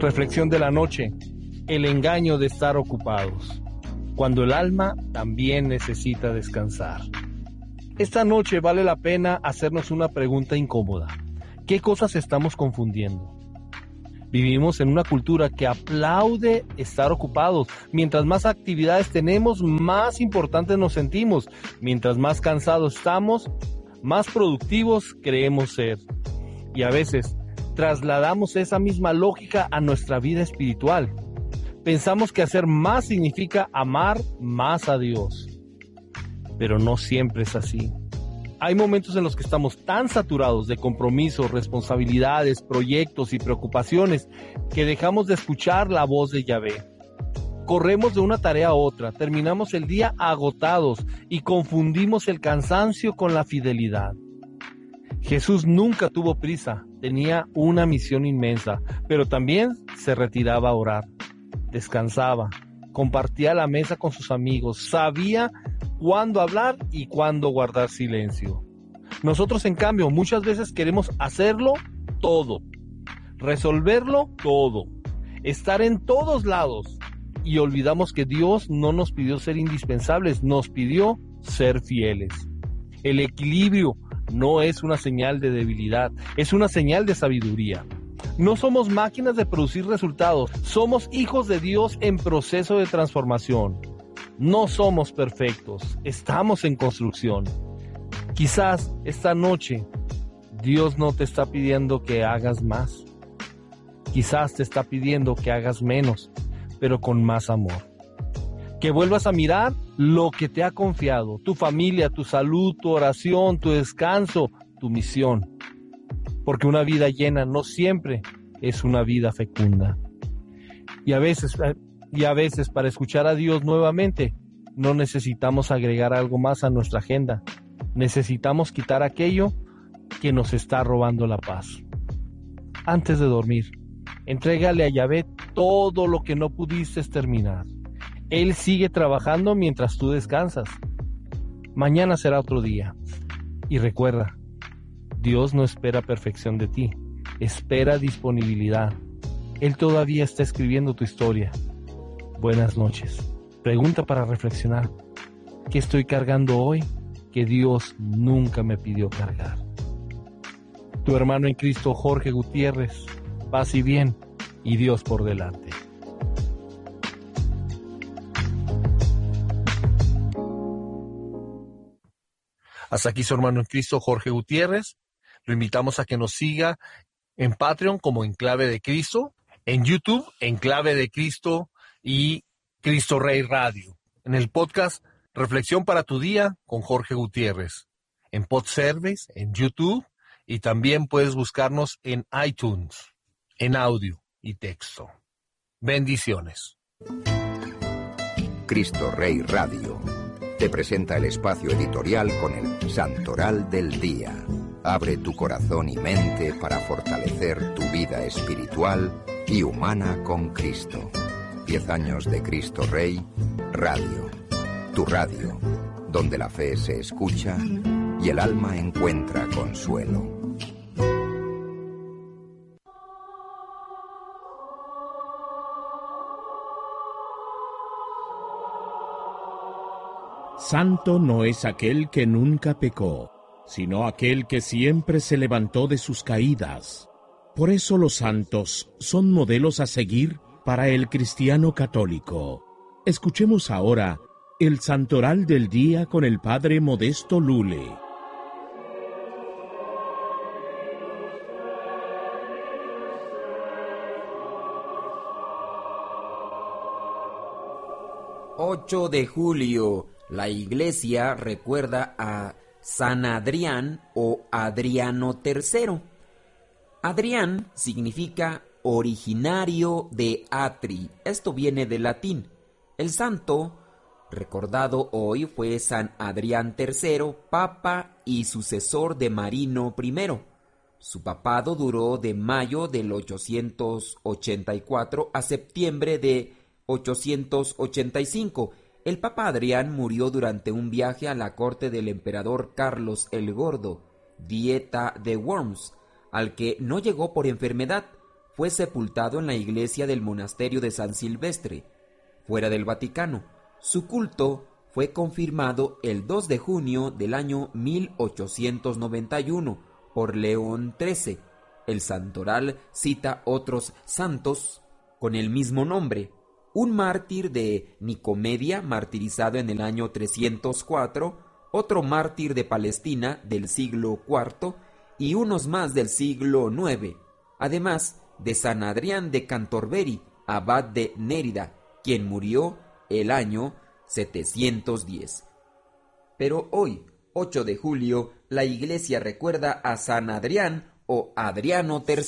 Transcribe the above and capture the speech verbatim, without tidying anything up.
Reflexión de la noche: el engaño de estar ocupados, cuando el alma también necesita descansar. Esta noche vale la pena hacernos una pregunta incómoda. ¿Qué cosas estamos confundiendo? Vivimos en una cultura que aplaude estar ocupados. Mientras más actividades tenemos, más importantes nos sentimos. Mientras más cansados estamos, más productivos creemos ser. Y a veces trasladamos esa misma lógica a nuestra vida espiritual. Pensamos que hacer más significa amar más a Dios. Pero no siempre es así. Hay momentos en los que estamos tan saturados de compromisos, responsabilidades, proyectos y preocupaciones que dejamos de escuchar la voz de Yahvé. Corremos de una tarea a otra, terminamos el día agotados y confundimos el cansancio con la fidelidad. Jesús nunca tuvo prisa, tenía una misión inmensa, pero también se retiraba a orar, descansaba, compartía la mesa con sus amigos, sabía cuándo hablar y cuándo guardar silencio. Nosotros, en cambio, muchas veces queremos hacerlo todo, resolverlo todo, estar en todos lados, y olvidamos que Dios no nos pidió ser indispensables, nos pidió ser fieles. El equilibrio no es una señal de debilidad, es una señal de sabiduría. No somos máquinas de producir resultados, somos hijos de Dios en proceso de transformación. No somos perfectos, estamos en construcción. Quizás esta noche Dios no te está pidiendo que hagas más. Quizás te está pidiendo que hagas menos, pero con más amor. Que vuelvas a mirar lo que te ha confiado, tu familia, tu salud, tu oración, tu descanso, tu misión. Porque una vida llena no siempre es una vida fecunda. Y a veces... Y a veces, para escuchar a Dios nuevamente, no necesitamos agregar algo más a nuestra agenda. Necesitamos quitar aquello que nos está robando la paz. Antes de dormir, entrégale a Yahvé todo lo que no pudiste terminar. Él sigue trabajando mientras tú descansas. Mañana será otro día. Y recuerda, Dios no espera perfección de ti, espera disponibilidad. Él todavía está escribiendo tu historia. Buenas noches. Pregunta para reflexionar: ¿qué estoy cargando hoy que Dios nunca me pidió cargar? Tu hermano en Cristo, Jorge Gutiérrez. Paz y bien, y Dios por delante. Hasta aquí su hermano en Cristo, Jorge Gutiérrez. Lo invitamos a que nos siga en Patreon como Enclave de Cristo, en YouTube, Enclave de Cristo y Cristo Rey Radio. En el podcast Reflexión para tu Día con Jorge Gutiérrez. En Podservice, en YouTube, y también puedes buscarnos en iTunes, en audio y texto. Bendiciones. Cristo Rey Radio te presenta el espacio editorial con el Santoral del Día. Abre tu corazón y mente para fortalecer tu vida espiritual y humana con Cristo. Diez años de Cristo Rey Radio. Tu radio, donde la fe se escucha y el alma encuentra consuelo. Santo no es aquel que nunca pecó, sino aquel que siempre se levantó de sus caídas. Por eso los santos son modelos a seguir para el cristiano católico. Escuchemos ahora el Santoral del Día con el Padre Modesto Lule. ocho de julio, la Iglesia recuerda a San Adrián o Adriano tercero. Adrián significa originario de Atri. Esto viene del latín. El santo recordado hoy fue San Adrián tercero, papa y sucesor de Marino primero. Su papado duró de mayo del ochocientos ochenta y cuatro a septiembre de ochocientos ochenta y cinco. El papa Adrián murió durante un viaje a la corte del emperador Carlos el Gordo, Dieta de Worms, al que no llegó por enfermedad. fue sepultado en la iglesia del monasterio de San Silvestre, fuera del Vaticano. Su culto fue confirmado el dos de junio del año mil ochocientos noventa y uno por León trece. El santoral cita otros santos con el mismo nombre: un mártir de Nicomedia, martirizado en el año trescientos cuatro, otro mártir de Palestina del siglo cuarto y unos más del siglo noveno, además de San Adrián de Cantorberi, abad de Nérida, quien murió el año setecientos diez. Pero hoy, ocho de julio, la Iglesia recuerda a San Adrián o Adriano tercero.